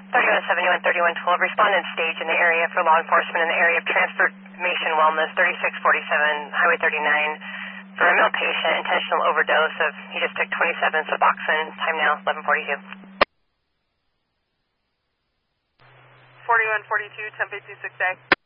3171, 3112, respondent stage in the area for law enforcement in the area of Transformation Wellness, 3647, Highway 39, for a male patient, intentional overdose of, he just took 27 Suboxone, time now 11:42. 4142, Tempe 26A.